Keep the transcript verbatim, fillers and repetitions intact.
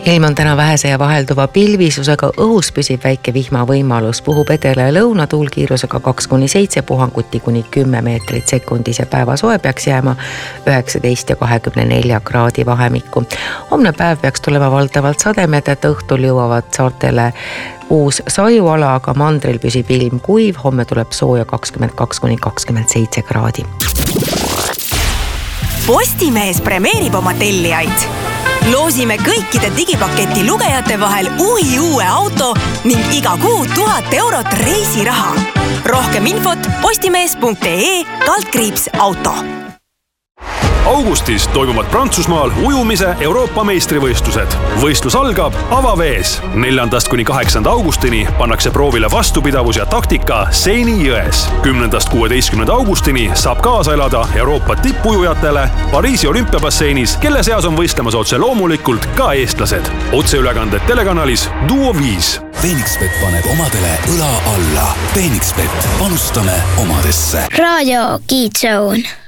Ilm on täna vähese ja vahelduva pilvisusega, õhus püsib väike vihma võimalus, puhub edela ja lõuna tuulkiirusega kaks kuni seitse, puhanguti kuni kümme meetrit sekundis ja päeva soe peaks jääma üheksateist ja kahekümne nelja kraadi vahemikku. Homne päev peaks tulema valdavalt sademed, et õhtul jõuavad saartele uus sajuala, aga mandril püsib ilm kuiv, homme tuleb sooja kakskümmend kaks kuni kakskümmend seitse kraadi. Postimees premeerib oma tellijaid. Loosime kõikide digipaketi lugejate vahel uhi uue auto ning iga kuu tuhat eurot reisiraha. Rohkem infot postimees punkt ee kaldkriips auto. Augustis toimuvad Prantsusmaal ujumise Euroopa meistrivõistlused. Võistlus algab avavees. neljandast kuni kaheksanda augustini pannakse proovile vastupidavus ja taktika Seini jões. kümnendast kuueteistkümnenda augustini saab kaasa elada Euroopa tippujujatele Pariisi olümpiabasseinis, kelle seas on võistlemas otse loomulikult ka eestlased. Otseülekanded telekanalis Duo viis. Phoenixbet paneb omadele õla alla. Phoenixbet, panustame omadesse. Raadio Kids Zone.